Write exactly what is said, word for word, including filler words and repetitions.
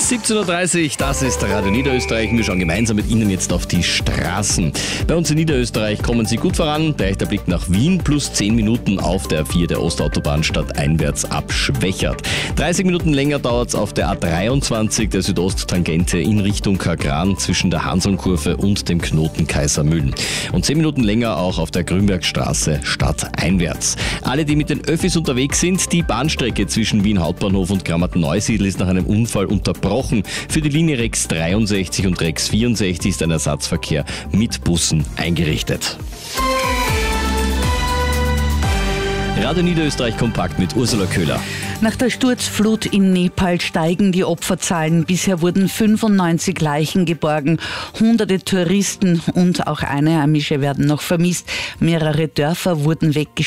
siebzehn Uhr dreißig, das ist Radio Niederösterreich. Wir schauen gemeinsam mit Ihnen jetzt auf die Straßen. Bei uns in Niederösterreich kommen Sie gut voran. Gleich der Blick nach Wien, plus zehn Minuten auf der A vier der Ostautobahn stadteinwärts ab Schwächert. dreißig Minuten länger dauert es auf der A dreiundzwanzig der Südosttangente in Richtung Kagran zwischen der Hanselnkurve und dem Knoten Kaisermühlen. Und zehn Minuten länger auch auf der Grünbergstraße stadteinwärts. Alle, die mit den Öffis unterwegs sind, die Bahnstrecke zwischen Wien Hauptbahnhof und Grammatten-Neusiedl ist nach einem Unfall unterbrochen. Für die Linie Rex dreiundsechzig und Rex vierundsechzig ist ein Ersatzverkehr mit Bussen eingerichtet. Radio Niederösterreich kompakt mit Ursula Köhler. Nach der Sturzflut in Nepal steigen die Opferzahlen. Bisher wurden fünfundneunzig Leichen geborgen. Hunderte Touristen und auch Einheimische werden noch vermisst. Mehrere Dörfer wurden weggeschickt.